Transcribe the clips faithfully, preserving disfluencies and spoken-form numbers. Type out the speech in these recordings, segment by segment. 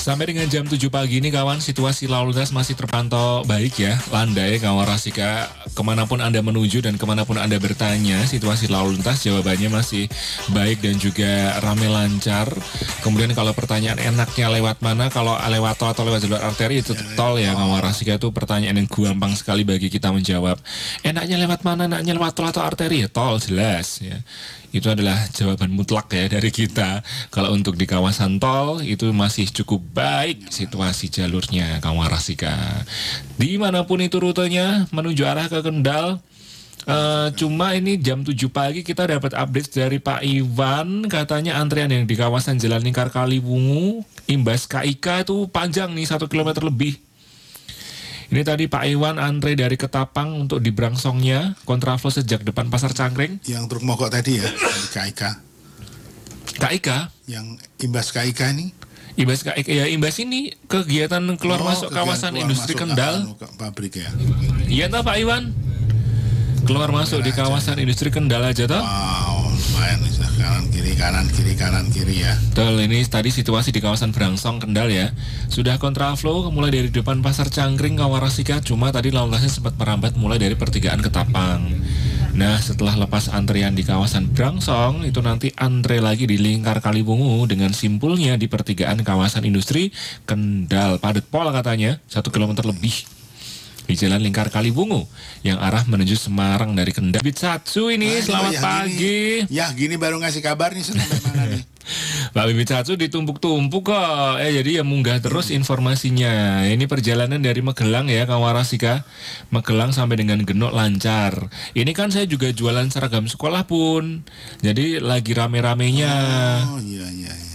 Sampai dengan jam tujuh pagi ini kawan, situasi lalu lintas masih terpantau baik ya, landai kawan Rasika. Kemanapun Anda menuju dan kemanapun Anda bertanya, situasi lalu lintas jawabannya masih baik dan juga ramai lancar. Kemudian kalau pertanyaan enaknya lewat mana, kalau lewat tol atau lewat jalur arteri itu tol ya kawan Rasika, itu pertanyaan yang gampang sekali bagi kita menjawab. Enaknya lewat mana, enaknya lewat tol atau arteri ya tol, jelas ya. Itu adalah jawaban mutlak ya dari kita. Kalau untuk di kawasan tol itu masih cukup baik situasi jalurnya kawan Rasika. Dimanapun itu rutenya menuju arah ke Kendal. Uh, cuma ini jam tujuh pagi kita dapat update dari Pak Iwan, katanya antrian yang di kawasan Jalan Lingkar Kaliwungu imbas K I K itu panjang nih satu kilometer lebih. Ini tadi Pak Iwan antre dari Ketapang untuk di Brangsongnya, kontraflow sejak depan Pasar Cangkring. Yang truk mogok tadi ya, K I K. K I K? Yang imbas K I K ini? Imbas K I K, ya imbas ini kegiatan keluar oh, masuk kawasan keluar industri masuk Kendal. Ke pabrik ya. Iya toh Pak Iwan? Keluar masuk di kawasan aja. Industri Kendal aja toh? Wow, lumayan kanan kiri kanan kiri kanan kiri ya. Betul, ini tadi situasi di kawasan Brangsong Kendal ya. Sudah kontraflow mulai dari depan Pasar Cangkring kawan Rasika, cuma tadi lalu lintasnya sempat merambat mulai dari pertigaan Ketapang. Nah, setelah lepas antrian di kawasan Brangsong, itu nanti antre lagi di Lingkar Kaliwungu dengan simpulnya di pertigaan kawasan industri Kendal. Padat pol katanya, satu kilometer lebih di Jalan Lingkar Kaliwungu yang arah menuju Semarang dari Kendal. Bibit Satsu ini, nah, selamat ya pagi. Gini. Ya, gini baru ngasih kabar nih sampai mana nih. Pak Bibit Satsu ditumpuk-tumpuk kok. Eh jadi ya munggah terus informasinya. Ini perjalanan dari Magelang ya kawan Rasika. Magelang sampai dengan Genuk lancar. Ini kan saya juga jualan seragam sekolah pun. Jadi lagi rame-ramenya. Oh iya iya iya.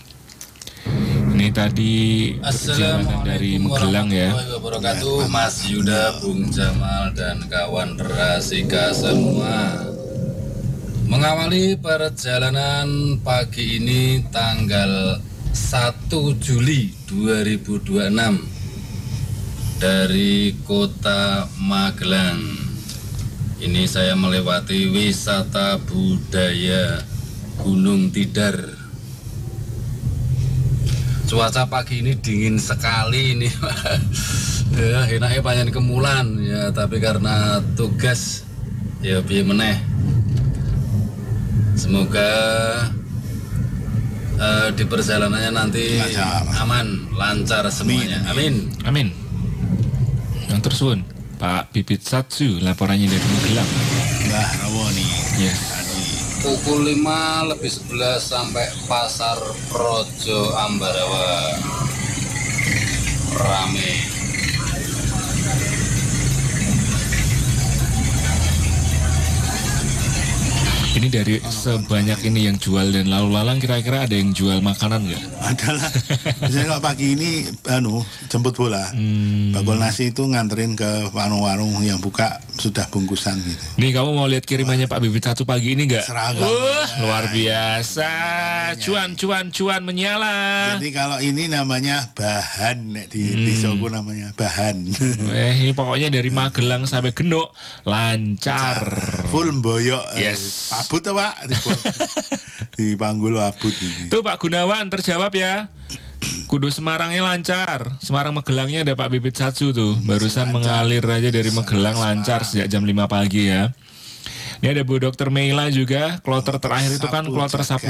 Ini tadi perjalanan dari Magelang ya. Wabarakatuh, Mas Yuda, Bung Jamal dan kawan Rasika semua. Mengawali perjalanan pagi ini tanggal satu Juli dua ribu dua puluh enam dari kota Magelang. Ini saya melewati wisata budaya Gunung Tidar. Cuaca pagi ini dingin sekali ini. Ya, enaknya panjang kemulan ya, tapi karena tugas ya piye meneh. Semoga uh, di perjalanannya nanti lancar, aman, lancar semuanya. Amin. Amin. Yang tersuun Pak Bibit Satsu laporannya dari Magelang. Nah, rawoni. Yes. Pukul lima lebih sebelas sampai Pasar Projo Ambarawa. Rame. Ini dari sebanyak ini yang jual dan lalu lalang, kira-kira ada yang jual makanan nggak? Adalah. Misalnya kalau pagi ini, anu jemput bola, hmm. bakul nasi itu nganterin ke warung-warung yang buka sudah bungkusan gitu. Nih kamu mau lihat kirimannya Pak Bibit Satu pagi ini nggak? Seragam. Uh, luar biasa, cuan cuan cuan menyala. Jadi kalau ini namanya bahan di hmm. di Soko namanya bahan. Eh ini pokoknya dari Magelang sampai Genuk lancar. Full boyok. Yes. Abut tuh Pak, di Panggul abut ini. Tuh Pak Gunawan terjawab ya. Kudu Semarangnya lancar. Semarang Magelangnya ada Pak Bibit Satsu tuh. Barusan mengalir aja dari Magelang lancar sejak jam lima pagi ya. Ini ada Bu Dokter Meila juga. Kloter terakhir itu kan kloter Sabtu